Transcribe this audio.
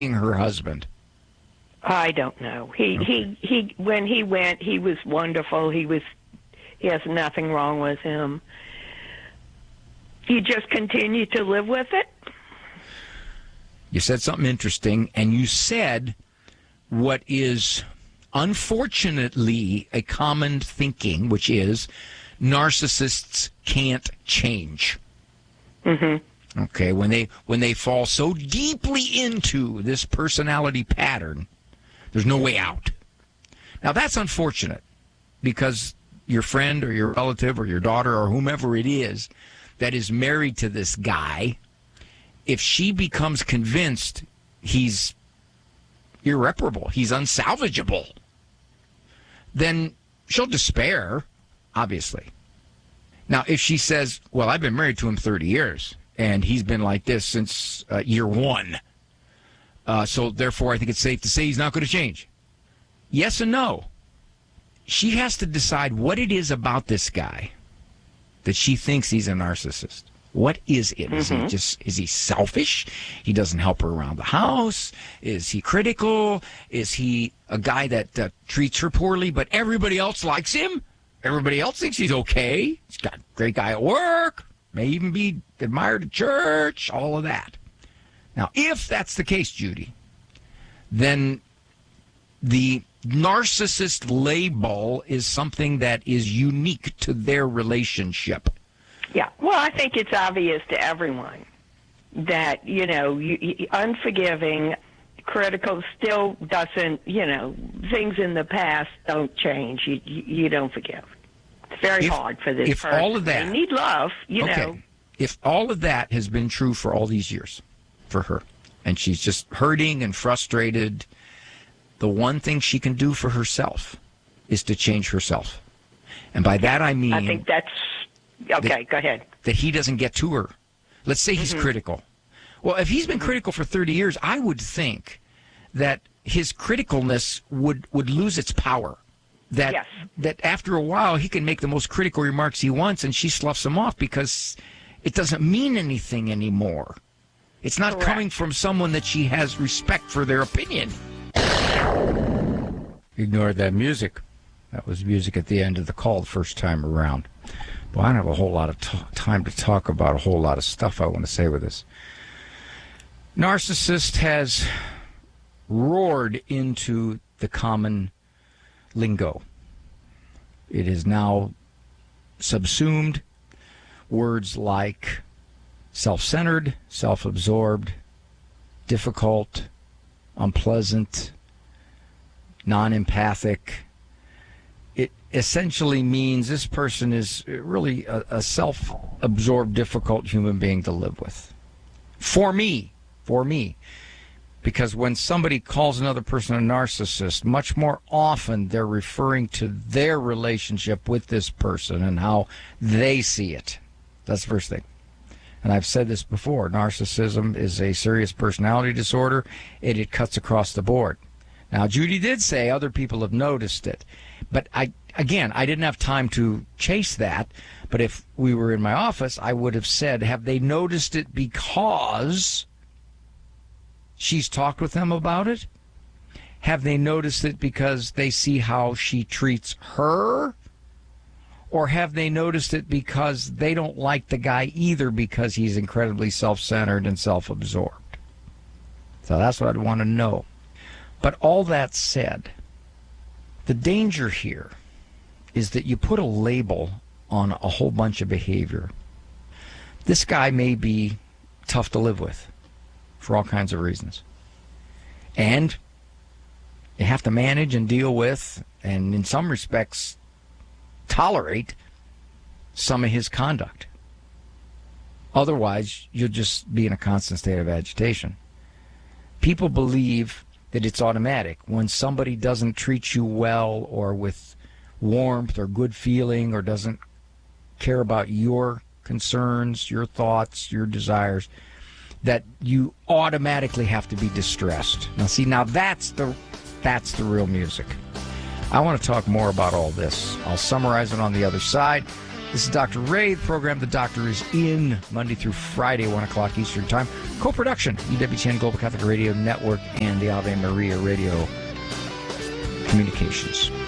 her husband? I don't know. He when he went, he was wonderful. He has nothing wrong with him. You just continue to live with it. You said something interesting, and you said what is unfortunately a common thinking, which is narcissists can't change. Mm-hmm. Okay, when they fall so deeply into this personality pattern, there's no way out. Now, that's unfortunate because your friend or your relative or your daughter or whomever it is that is married to this guy, if she becomes convinced he's irreparable, he's unsalvageable, then she'll despair, obviously. Now, if she says, well, I've been married to him 30 years, and he's been like this since year one, so therefore I think it's safe to say he's not going to change. Yes and no. She has to decide what it is about this guy that she thinks he's a narcissist. What is it? Mm-hmm. Is he selfish? He doesn't help her around the house? Is he critical? Is he a guy that treats her poorly, but everybody else likes him? Everybody else thinks he's okay. He's got a great guy at work, may even be admired at church, all of that. Now, if that's the case, Judy, then the narcissist label is something that is unique to their relationship. Yeah, well, I think it's obvious to everyone that, unforgiving, critical still doesn't, things in the past don't change. You don't forgive. It's very hard for this person. All of that, they need love, know. If all of that has been true for all these years for her, and she's just hurting and frustrated, the one thing she can do for herself is to change herself. And by that I mean... I think that's... Okay, go ahead. That he doesn't get to her. Let's say he's critical. Well, if he's been critical for 30 years, I would think that his criticalness would lose its power. That after a while, he can make the most critical remarks he wants, and she sloughs him off because it doesn't mean anything anymore. It's not coming from someone that she has respect for their opinion. Ignored that music. That was music at the end of the call the first time around. Well, I don't have a whole lot of time to talk about a whole lot of stuff I want to say with this. Narcissist has roared into the common lingo. It is now subsumed words like self-centered, self-absorbed, difficult, unpleasant, non-empathic. It essentially means this person is really a self-absorbed, difficult human being to live with. For me. Because when somebody calls another person a narcissist, much more often they're referring to their relationship with this person and how they see it. That's the first thing. And I've said this before, narcissism is a serious personality disorder, and it cuts across the board. Now, Judy did say other people have noticed it. But I didn't have time to chase that. But if we were in my office, I would have said, have they noticed it because she's talked with them about it? Have they noticed it because they see how she treats her? Or have they noticed it because they don't like the guy either because he's incredibly self-centered and self-absorbed? So that's what I'd want to know. But all that said, the danger here is that you put a label on a whole bunch of behavior. This guy may be tough to live with for all kinds of reasons. And you have to manage and deal with, and in some respects, tolerate some of his conduct. Otherwise, you'll just be in a constant state of agitation. People believe that it's automatic. When somebody doesn't treat you well or with warmth or good feeling or doesn't care about your concerns, your thoughts, your desires, that you automatically have to be distressed. Now that's the real music. I want to talk more about all this. I'll summarize it on the other side. This is Dr. Ray. The program The Doctor is in Monday through Friday, 1 o'clock Eastern Time. Co-production, EWTN Global Catholic Radio Network and the Ave Maria Radio Communications.